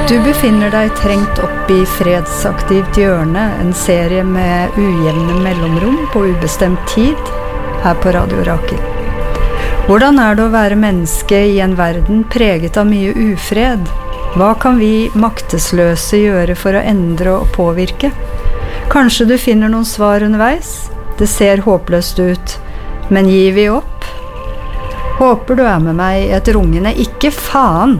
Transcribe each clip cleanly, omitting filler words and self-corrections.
Du befinner deg trengt opp i fredsaktivt hjørne, en serie med ujevne mellomrom på ubestemt tid, her på Radio Rakel. Hvordan det å være menneske i en verden preget av mye ufred? Hva kan vi maktesløse gjøre for å endre og påvirke? Kanskje du finner noen svar underveis? Det ser håpløst ut, men gir vi opp? Håper du med meg i et rungende ikke faen!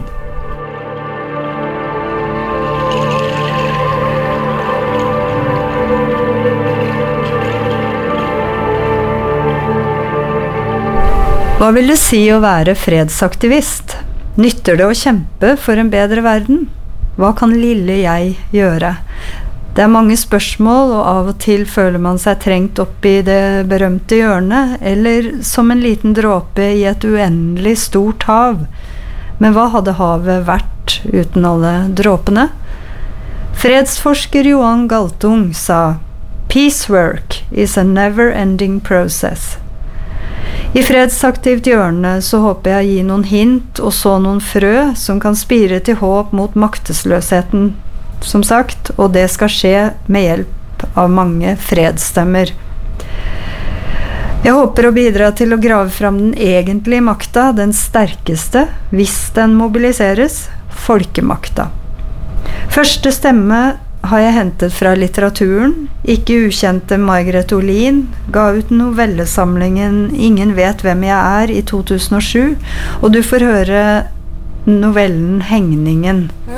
Hva vil det si å være fredsaktivist? Nytter det å kjempe for en bedre verden? Hva kan lille jeg gjøre? Det mange spørsmål, og av og til føler man seg trengt opp i det berømte hjørnet, eller som en liten dråpe i et uendelig stort hav. Men hva hadde havet vært uten alle dråpene? Fredsforsker Johan Galtung sa, «Peace work is a never-ending process». I fredsaktivt hjørne så håper jeg å gi noen hint og så noen frø som kan spire til håp mot maktesløsheten, som sagt, og det skal skje med hjelp av mange fredsstemmer. Jeg håper å bidra til å grave fram den egentlige makta, den sterkeste, hvis den mobiliseres, folkemakta. Første stemme har jeg hentet fra litteraturen. Ikke ukjente Margaret Olin ga ut novellesamlingen Ingen vet hvem jeg i 2007, og du får høre novellen Hengningen.